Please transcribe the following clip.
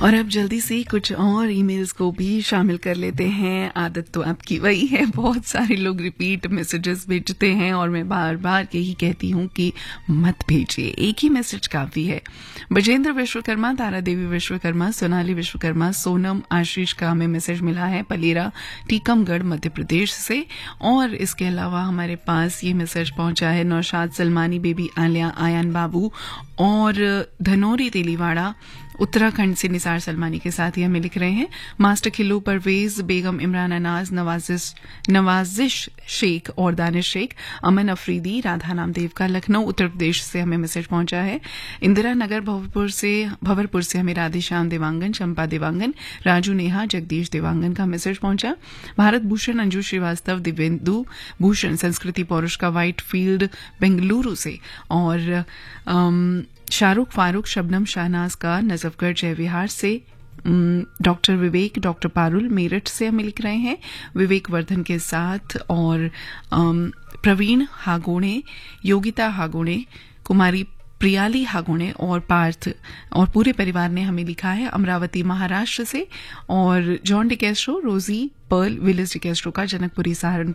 और अब जल्दी से कुछ और ईमेल्स को भी शामिल कर लेते हैं। आदत तो आपकी वही है, बहुत सारे लोग रिपीट मैसेजेस भेजते हैं और मैं बार बार यही कहती हूँ कि मत भेजिए, एक ही मैसेज काफी है। बजेंद्र विश्वकर्मा, तारा देवी विश्वकर्मा, सोनाली विश्वकर्मा, सोनम आशीष का हमें मैसेज मिला है पलेरा टीकमगढ़ मध्य प्रदेश से। और इसके अलावा हमारे पास ये मैसेज पहुंचा है नौशाद सलमानी, बेबी आलिया, आयान बाबू और धनौरी तेलीवाड़ा उत्तराखंड से निसार सलमानी के साथ ही हमें लिख रहे हैं। मास्टर खिल्लू, परवेज बेगम, इमरान अनाज, नवाजिश शेख और दानिश शेख, अमन अफरीदी, राधा नामदेव का लखनऊ उत्तर प्रदेश से हमें मैसेज पहुंचा है। इंदिरा नगर भंवरपुर से हमें राधेश्याम देवांगन, चंपा देवांगन, राजू नेहा, जगदीश देवांगन का मैसेज पहुंचा। भारत भूषण, अंजू श्रीवास्तव, दिव्येंदु भूषण, संस्कृति पौरुष का व्हाइट फील्ड बेंगलुरु से और शाहरुख फारूक, शबनम शाहनाज का नजफगढ़ जय विहार से, डॉक्टर विवेक, डॉक्टर पारुल मेरठ से हमें लिख रहे हैं विवेक वर्धन के साथ और प्रवीण हागोणे, योगिता हागोणे, कुमारी प्रियाली हागोणे और पार्थ और पूरे परिवार ने हमें लिखा है अमरावती महाराष्ट्र से। और जॉन डिकेस्ट्रो, रोजी पर्ल, विलिस डिकेस्ट्रो का जनकपुरी सहारनपुर